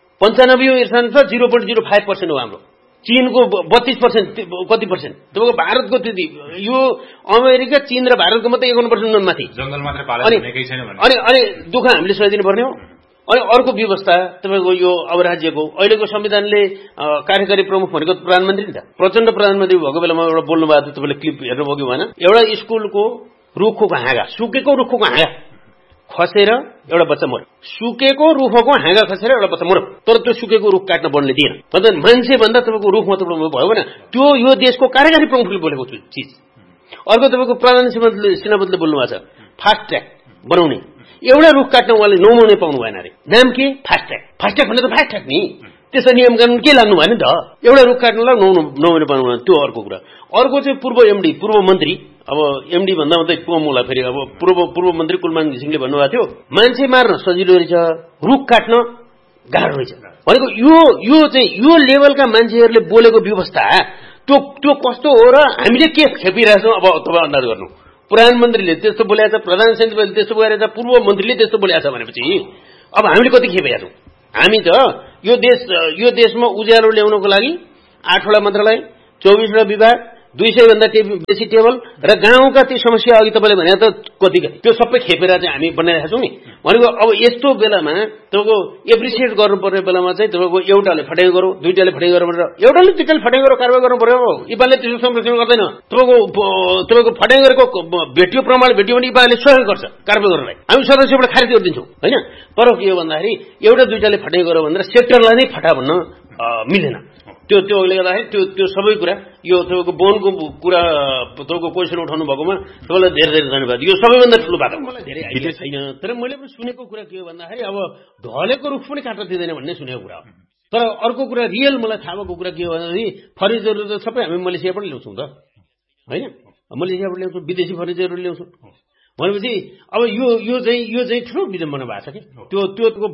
95% छ, 0.05% हो हाम्रो। चीनको 32% कति पर्सेन्ट, तपाईँको भारतको त्यति, यो अमेरिका, चीन र भारतको मात्रै 51% माथि जंगल मात्रै पालन हुनेकै छैन भने अनि दुःख हामीले सहिदिनु पर्ने हो। अनि अर्को व्यवस्था तपाईँको यो अब राज्यको अहिलेको संविधानले कार्यकारी प्रमुख भनेको प्रधानमन्त्री नि त, प्रचण्ड प्रधानमन्त्री भएको बेलामा एउटा बोल्नु भएको थियो, तपाईँले क्लिप हेर्नुभयो कि भएन, एउटा स्कुलको रुखको हाँगा, सुकेको रुखको हाँगा खसेर एउटा बच्चा मर्यो, सुकेको रुखको हाँगा खसेर एउटा बच्चा मर्यो, तर त्यो सुकेको रुख काट्न बन्ने दिएन। अन्त मान्छे भन्दा तपाईँको रुख महत्त्वपूर्ण भयो भने त्यो यो देशको कार्यकारी प्रमुखले बोलेको चिज। अर्को तपाईँको प्रधान सेनापतिले बोल्नु भएको छ फास्ट ट्र्याक बनाउने, एउटा रुख काट्न उहाँले नौमाउने पाउनु भएन अरे, नाम के फास्ट ट्र्याक। फास्ट ट्र्याक भने त फास्ट ट्र्याक नि, त्यस्तो नियम कानुन के लाग्नु भएन नि त, एउटा रुख काट्नलाई नौमाउने पाउनु भएन। त्यो अर्को कुरा। अर्को चाहिँ पूर्व एमडी, पूर्व मन्त्री, अब एमडी भन्दा मात्रै पोमुला फेरि अब पूर्व मन्त्री कुलमान घिसिङले भन्नुभएको थियो मान्छे मार्न सजिलो रहेछ, रुख काट्न गाह्रो रहेछ भनेको। यो चाहिँ यो लेभलका मान्छेहरूले बोलेको व्यवस्था त्यो कस्तो हो र हामीले के खेपिरहेछौँ अब तपाईँ अन्दाज गर्नु। प्रधानमन्त्रीले त्यस्तो बोलेको छ, प्रधान सेनापतिले त्यस्तो बोलेको छ, पूर्व मन्त्रीले त्यस्तो बोलेको छ भनेपछि अब हामीले कति खेपेका छौँ। हामी त यो देशमा उज्यालो ल्याउनको लागि 8वटा मन्त्रालय, 24वटा विभाग, 200 भन्दा बेसी टेबल र गाउँका ती समस्या अघि तपाईँले भने त कति त्यो सबै खेपेर चाहिँ हामी बनाइरहेका छौँ नि भनेको। अब यस्तो बेलामा तपाईँको एप्रिसिएट गर्नुपर्ने बेलामा चाहिँ तपाईँको एउटाले फटाइ गरौँ, दुईटाले फटाइ गरौँ भनेर एउटाले दुईटाले फटाइ गरेर कारवाही गर्नु पर्यो। इपाले त्यसो संरक्षण गर्दैन, तपाईँको फटाइ गरेको भेटियो, प्रमाण भेटियो भने इपाले सहयोग गर्छ कारवाही गर्नलाई, हामी सदस्यबाट खारेज गरिदिन्छौँ होइन। तर के हो भन्दाखेरि एउटा दुईटाले फटाइ गरौँ भनेर सेक्टरलाई नै फटा भन्न मिलेन। त्योले गर्दाखेरि त्यो सबै कुरा यो तपाईँको वनको कुरा तपाईँको क्वेसन उठाउनु भएकोमा तपाईँलाई धेरै धेरै धन्यवाद। यो सबैभन्दा ठुलो बात मलाई धेरै आइडिया छैन, तर मैले पनि सुनेको कुरा के हो भन्दाखेरि अब ढलेको रुख पनि काट्न दिँदैन भन्ने सुनेको कुरा हो। तर अर्को कुरा रियल मलाई थाहा भएको कुरा के हो भन्दाखेरि फर्निचरहरू त सबै हामी मलेसियाबाट ल्याउँछौँ त होइन, मलेसियाबाट ल्याउँछौँ, विदेशी फर्निचरहरू ल्याउँछौँ भनेपछि अब यो चाहिँ ठुलो विडम्बना भएको छ कि त्यो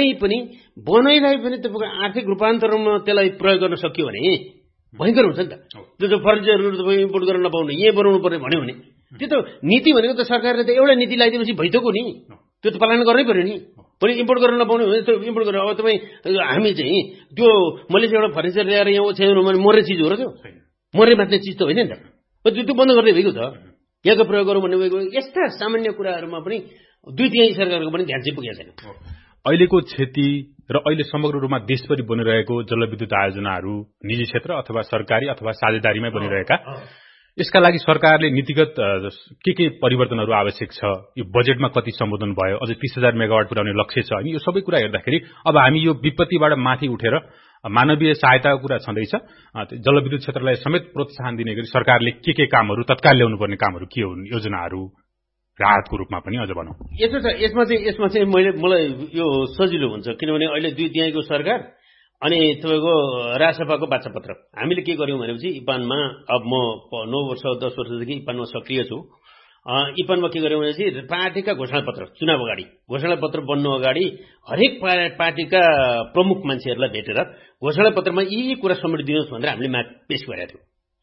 बनाइलाई पनि तपाईँको आर्थिक रूपान्तरणमा त्यसलाई प्रयोग गर्न सकियो भने भयङ्कर हुन्छ नि त। त्यो फर्निचरहरू तपाईँ इम्पोर्ट गर्न नपाउने, यहीँ बनाउनु पर्ने भन्यो भने त्यो त नीति भनेको त सरकारले त एउटा नीति लगाइदिएपछि भइसक्यो नि, त्यो त पालन गर्नै पर्यो नि। पनि इम्पोर्ट गर्न नपाउने भने त्यो इम्पोर्ट गरेर अब तपाईँ हामी चाहिँ त्यो मलेसियाबाट फर्निचर ल्याएर यहाँ ओछ्याउनु भने मर्ने चिज हो र, त्यो मर्ने मात्ने चिज त होइन नि त, त्यो बन्द गर्दै भइगयो त। यहाँको प्रयोग गरौँ भन्ने भएको यस्ता सामान्य कुराहरूमा पनि दुई तिहाई सरकारको पनि ध्यान चाहिँ पुगेको छैन। अहिलेको क्षति र अहिले समग्र रूपमा देशभरि बनिरहेको जलविद्युत आयोजनाहरू निजी क्षेत्र अथवा सरकारी अथवा साझेदारीमै बनिरहेका, यसका लागि सरकारले नीतिगत के परिवर्तनहरू आवश्यक छ, यो बजेटमा कति सम्बोधन भयो, अझै 30,000 मेगावाट पुर्याउने लक्ष्य छ, अनि यो सबै कुरा हेर्दाखेरि अब हामी यो विपत्तिबाट माथि उठेर मानवीय सहायताको कुरा छँदैछ, जलविद्युत क्षेत्रलाई समेत प्रोत्साहन दिने गरी सरकारले के कामहरू तत्काल ल्याउनु पर्ने कामहरू के हुन्, योजनाहरू राहतको रूपमा पनि अझ भनौँ। यसमा चाहिँ मलाई यो सजिलो हुन्छ किनभने अहिले दुई तिहाईको सरकार अनि तपाईँको राजसभाको बाचापत्र हामीले के गर्यौँ भनेपछि इपानमा अब म 9 वर्ष 10 वर्षदेखि इपानमा सक्रिय छु। इपानमा के गर्यौँ भनेपछि पार्टीका घोषणापत्र चुनाव अगाडि घोषणापत्र बन्नु अगाडि हरेक पार्टीका प्रमुख मान्छेहरूलाई भेटेर घोषणापत्रमा यी कुरा समेटिदिनुहोस् भनेर हामीले माग पेश गरेका थियौँ।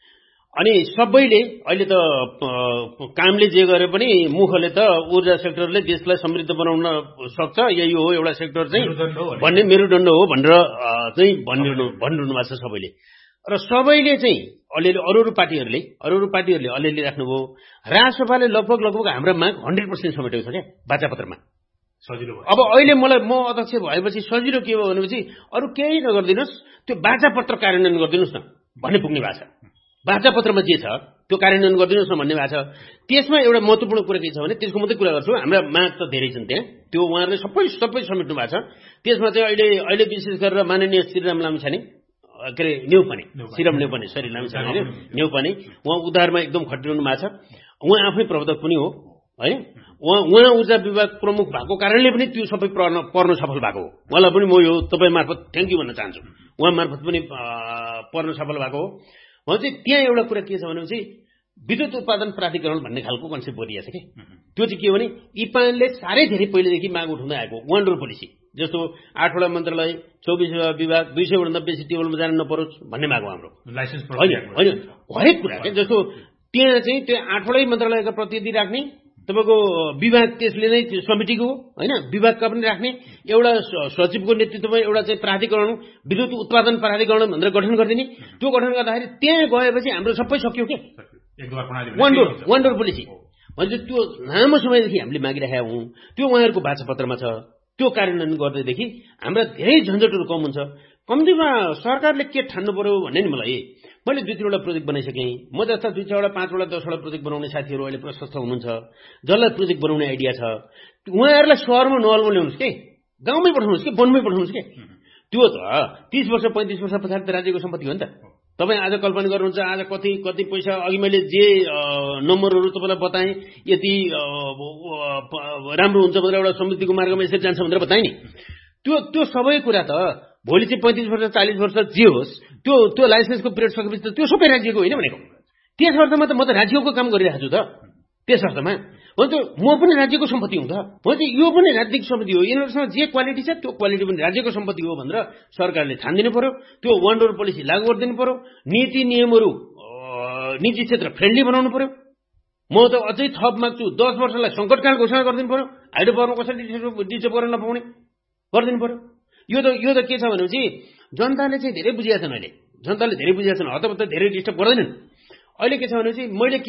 अनि सबैले अहिले त कामले जे गरे पनि मुखले त ऊर्जा सेक्टरले देशलाई समृद्ध बनाउन सक्छ, यही हो एउटा सेक्टर चाहिँ भन्ने मेरुदण्ड हो भनेर चाहिँ भनिरहनु भएको छ सबैले। र सबैले चाहिँ अलिअलि अरू पार्टीहरूले अलिअलि राख्नुभयो। राजसभाले लगभग हाम्रो माग 100% समेटेको छ क्या बाचापत्रमा। सजिलो अब अहिले म अध्यक्ष भएपछि सजिलो के हो भनेपछि अरू केही नगरिदिनुहोस्, त्यो बाचापत्र कार्यान्वयन गरिदिनुहोस् न भन्ने पुग्ने भएको छ। बाचापत्रमा जे छ त्यो कार्यान्वयन गरिदिनुहोस् न भन्ने भएको छ। त्यसमा एउटा महत्त्वपूर्ण कुरा के छ भने त्यसको मात्रै कुरा गर्छु, हाम्रा माग त धेरै छन् त्यहाँ, त्यो उहाँहरूले सबै समेट्नु भएको छ। त्यसमा चाहिँ अहिले विशेष गरेर माननीय श्रीराम लामिछाने के अरे न्यौपाने उहाँ उद्धारमा एकदम खटिरहनु भएको छ। उहाँ आफै प्रवर्तक पनि हो होइन, उहाँ ऊर्जा विभाग प्रमुख भएको कारणले पनि त्यो सबै पर्न सफल भएको हो। उहाँलाई पनि म यो तपाईँ मार्फत थ्याङ्क यू भन्न चाहन्छु, उहाँ मार्फत पनि पर्न सफल भएको हो। चाहिँ त्यहाँ एउटा कुरा के छ भनेपछि विद्युत उत्पादन प्राधिकरण भन्ने खालको कन्सेप्ट बोलिएको छ कि त्यो चाहिँ के हो भने इपानले साह्रै धेरै पहिलेदेखि माग उठाउँदै आएको वान डोर पोलिसी, जस्तो 8वटा मन्त्रालय 24 विभाग 200 भन्दा बेसी टेबलमा जान नपरोस् भन्ने माग हो हाम्रो लाइसेन्स होइन हरेक कुरा के। जस्तो त्यहाँ चाहिँ त्यो 8वटै मन्त्रालयका प्रतिनिधि राख्ने, तपाईँको विभाग त्यसले नै समितिको होइन, विभागका पनि राख्ने, एउटा सचिवको नेतृत्वमा एउटा चाहिँ प्राधिकरण विद्युत उत्पादन प्राधिकरण भनेर गठन गरिदिने। त्यो गठन गर्दाखेरि त्यहाँ गएपछि हाम्रो सबै सक्यो के वान डोर पोलिसी भनेपछि त्यो लामो समयदेखि हामीले मागिरहेका हौँ। त्यो उहाँहरूको बाचापत्रमा छ, त्यो कार्यान्वयन गर्दैदेखि हाम्रा धेरै झन्झटहरू कम हुन्छ। कम्तीमा सरकारले के ठान्नु पर्यो भन्ने नि मैले 2-3वटा प्रोजेक्ट बनाइसकेँ। म जस्ता 2-4वटा 5वटा 10वटा प्रोजेक्ट बनाउने साथीहरू अहिले प्रशस्त हुनुहुन्छ, जसलाई प्रोजेक्ट बनाउने आइडिया छ, उहाँहरूलाई सहरमा नहलमा ल्याउनुहोस् के, गाउँमै पठाउनुहोस् कि वनमै पठाउनुहोस् के। त्यो त 30 वर्ष 35 वर्ष पछाडि त राज्यको सम्पत्ति हो नि त। तपाईँ आज कल्पना गर्नुहुन्छ आज कति पैसा, अघि मैले जे नम्बरहरू तपाईँलाई बताएँ यति राम्रो हुन्छ भनेर एउटा समितिको मार्गमा यसरी जान्छ भनेर बताएँ नि, त्यो सबै कुरा त भोलि चाहिँ 35 वर्ष 40 वर्ष जे होस् त्यो लाइसेन्सको पिरियड सकेपछि त त्यो सबै राज्यको होइन भनेको। त्यस अर्थमा त म त राज्यको काम गरिरहेको छु त। त्यस अर्थमा हो त म पनि राज्यको सम्पत्ति हुँ त, हो त यो पनि राज्यको सम्पत्ति हो, यिनीहरूसँग जे क्वालिटी छ त्यो क्वालिटी पनि राज्यको सम्पत्ति हो भनेर सरकारले ठानिदिनु पर्यो। त्यो वान डोर पोलिसी लागू गरिदिनु पर्यो। नीति नियमहरू निजी क्षेत्र फ्रेन्डली बनाउनु पर्यो। म त अझै थप माग्छु 10 वर्षलाई सङ्कटकाल घोषणा गरिदिनु पर्यो। हाइड्रो पावरमा कसरी डिस्टर्ब गर्न नपाउने गरिदिनु पर्यो। यो त के छ भनेपछि जनताले चाहिँ धेरै बुझिया छन्, अहिले जनताले धेरै बुझिया छन्, हतपत्त धेरै डिस्टर्ब गर्दैनन्। अहिले के छ भनेपछि मैले